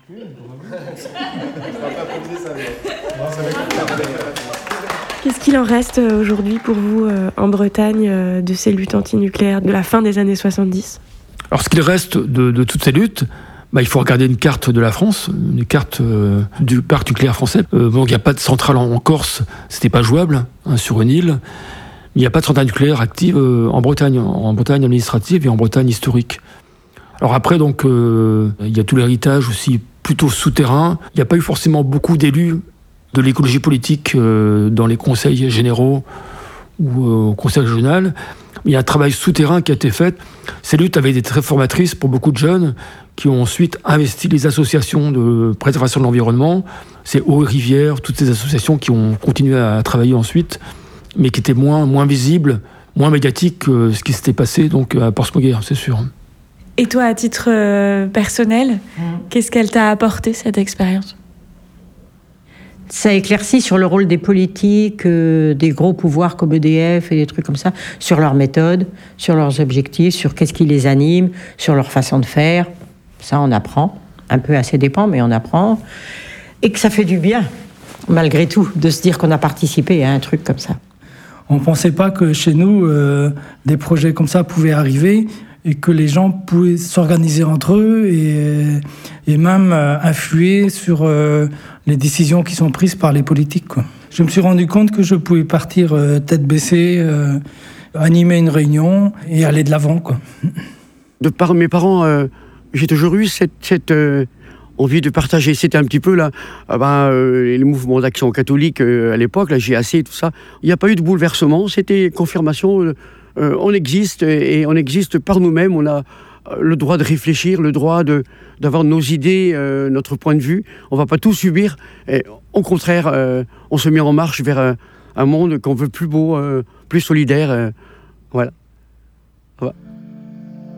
Qu'est-ce qu'il en reste aujourd'hui pour vous en Bretagne de ces luttes antinucléaires de la fin des années 70 ? Alors ce qu'il reste de toutes ces luttes, il faut regarder une carte de la France, une carte du parc nucléaire français. Donc il n'y a pas de centrale en Corse, c'était pas jouable, sur une île. Il n'y a pas de centrale nucléaire active en Bretagne administrative et en Bretagne historique. Alors après, donc, il y a tout l'héritage aussi plutôt souterrain. Il n'y a pas eu forcément beaucoup d'élus de l'écologie politique dans les conseils généraux ou au conseil régional. Il y a un travail souterrain qui a été fait. Ces luttes avaient été très formatrices pour beaucoup de jeunes qui ont ensuite investi les associations de préservation de l'environnement. C'est Eau et Rivière, toutes ces associations qui ont continué à travailler ensuite, mais qui étaient moins visibles, moins médiatiques que ce qui s'était passé donc, à Portsmouth, c'est sûr. Et toi, à titre personnel, qu'est-ce qu'elle t'a apporté, cette expérience ? Ça éclaircit sur le rôle des politiques, des gros pouvoirs comme EDF et des trucs comme ça, sur leurs méthodes, sur leurs objectifs, sur qu'est-ce qui les anime, sur leur façon de faire. Ça, on apprend, un peu à ses dépens, mais on apprend. Et que ça fait du bien, malgré tout, de se dire qu'on a participé à un truc comme ça. On ne pensait pas que chez nous, des projets comme ça pouvaient arriver et que les gens pouvaient s'organiser entre eux et même influer sur les décisions qui sont prises par les politiques, quoi. Je me suis rendu compte que je pouvais partir tête baissée, animer une réunion et aller de l'avant, quoi. De par mes parents, j'ai toujours eu cette envie de partager. C'était un petit peu là, les mouvements d'action catholique à l'époque, la GAC et tout ça. Il n'y a pas eu de bouleversement, c'était confirmation. On existe et on existe par nous-mêmes. On a le droit de réfléchir, le droit d'avoir nos idées, notre point de vue. On ne va pas tout subir. Et, au contraire, on se met en marche vers un monde qu'on veut plus beau, plus solidaire. Voilà.